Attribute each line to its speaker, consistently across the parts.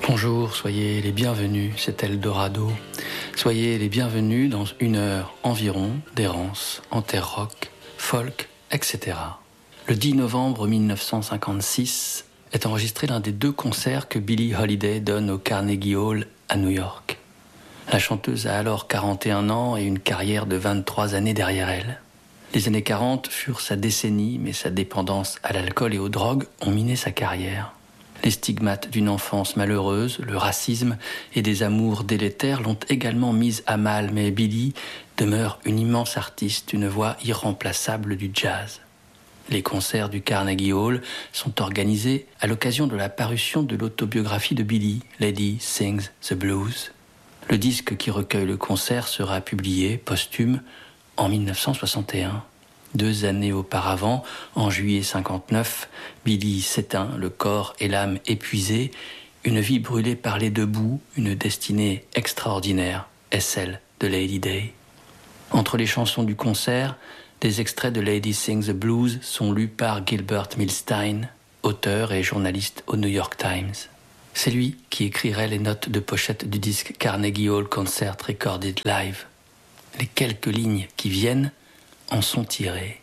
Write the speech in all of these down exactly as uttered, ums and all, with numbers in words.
Speaker 1: Bonjour, soyez les bienvenus, c'est Eldorado. Soyez les bienvenus dans une heure environ d'errance en terre rock, folk, et cetera. Le dix novembre mille neuf cent cinquante-six est enregistré l'un des deux concerts que Billie Holiday donne au Carnegie Hall à New York. La chanteuse a alors quarante et un ans et une carrière de vingt-trois années derrière elle. Les années quarante furent sa décennie, mais sa dépendance à l'alcool et aux drogues ont miné sa carrière. Les stigmates d'une enfance malheureuse, le racisme et des amours délétères l'ont également mise à mal, mais Billie demeure une immense artiste, une voix irremplaçable du jazz. Les concerts du Carnegie Hall sont organisés à l'occasion de la parution de l'autobiographie de Billie, Lady Sings the Blues. Le disque qui recueille le concert sera publié, posthume, en mille neuf cent soixante et un. Deux années auparavant, en juillet cinquante-neuf, Billie s'éteint, le corps et l'âme épuisés, une vie brûlée par les deux bouts, une destinée extraordinaire est celle de Lady Day. Entre les chansons du concert, des extraits de Lady Sings the Blues sont lus par Gilbert Milstein, auteur et journaliste au New York Times. C'est lui qui écrirait les notes de pochette du disque Carnegie Hall Concert Recorded Live. Les quelques lignes qui viennent en sont tirées.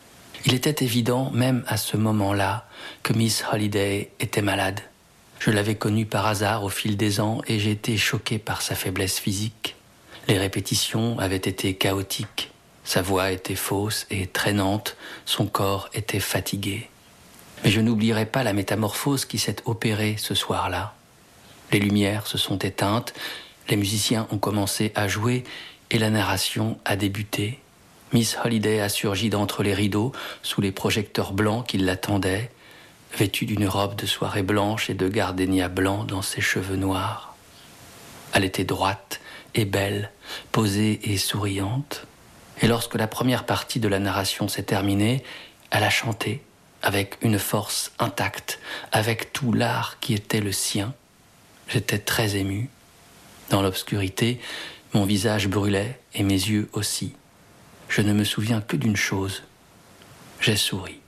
Speaker 1: Il était évident, même à ce moment-là, que Miss Holiday était malade. Je l'avais connue par hasard au fil des ans et j'ai été choqué par sa faiblesse physique. Les répétitions avaient été chaotiques. Sa voix était fausse et traînante, son corps était fatigué. Mais je n'oublierai pas la métamorphose qui s'est opérée ce soir-là. Les lumières se sont éteintes, les musiciens ont commencé à jouer et la narration a débuté. Miss Holiday a surgi d'entre les rideaux, sous les projecteurs blancs qui l'attendaient, vêtue d'une robe de soirée blanche et de gardénia blanc dans ses cheveux noirs. Elle était droite et belle, posée et souriante. Et lorsque la première partie de la narration s'est terminée, elle a chanté avec une force intacte, avec tout l'art qui était le sien. J'étais très ému. Dans l'obscurité, mon visage brûlait et mes yeux aussi. Je ne me souviens que d'une chose. J'ai souri.